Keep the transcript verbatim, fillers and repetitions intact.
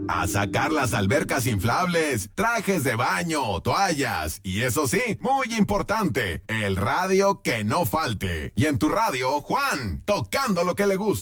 A sacar las albercas inflables, trajes de baño, toallas y eso sí, muy importante, el radio que no falte. Y en tu radio, Juan, tocando lo que le gusta.